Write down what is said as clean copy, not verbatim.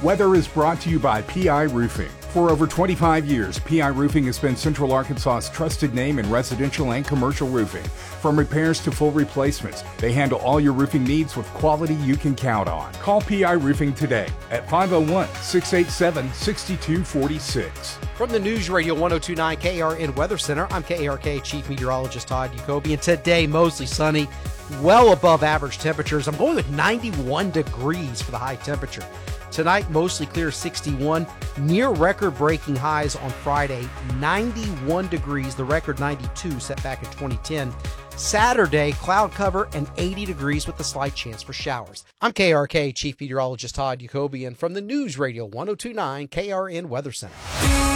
Weather is brought to you by PI Roofing. For over 25 years, PI Roofing has been Central Arkansas's trusted name in residential and commercial roofing. From repairs to full replacements, they handle all your roofing needs with quality you can count on. Call PI Roofing today at 501-687-6246. From the News Radio 102.9 KRN Weather Center, I'm KARK Chief Meteorologist Todd Jacoby, and today mostly sunny, well above average temperatures. I'm going with 91 degrees for the high temperature. Tonight, mostly clear, 61. Near record-breaking highs on Friday, 91 degrees. The record 92 set back in 2010. Saturday, cloud cover and 80 degrees with a slight chance for showers. I'm KRK Chief Meteorologist Todd Jacoby, and from the News Radio 102.9 KRN Weather Center.